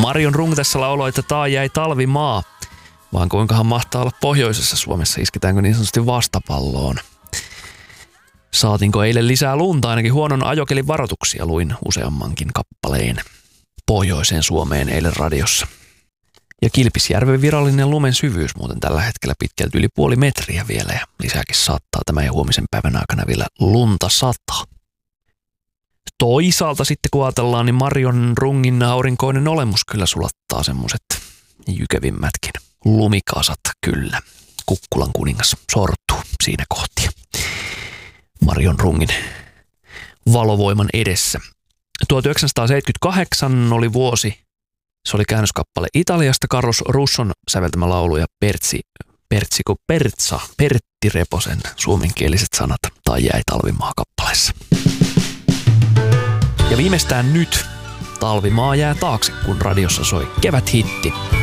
Marion Rung tässä lauloi, että taa jäi talvimaa. Vaan kuinkahan mahtaa olla pohjoisessa Suomessa, isketäänkö niin sanotusti vastapalloon. Saatinko eilen lisää lunta, ainakin huonon ajokelin varoituksia luin useammankin kappaleen pohjoiseen Suomeen eilen radiossa. Ja Kilpisjärven virallinen lumen syvyys muuten tällä hetkellä pitkälti yli 0,5 metriä vielä ja lisääkin saattaa tämän ja huomisen päivän aikana vielä lunta sataa. Toisaalta sitten kun ajatellaan, niin Marion Rungin aurinkoinen olemus kyllä sulattaa semmoiset jykevimmätkin lumikasat kyllä. Kukkulan kuningas sortuu siinä kohtia Marion Rungin valovoiman edessä. 1978 oli vuosi. Se oli käännöskappale Italiasta, Carlos Russon säveltämä laulu ja Pertti Reposen suomenkieliset sanat tai jäi talvimaa kappaleessa. Ja viimeistään nyt talvimaa jää taakse, kun radiossa soi keväthitti.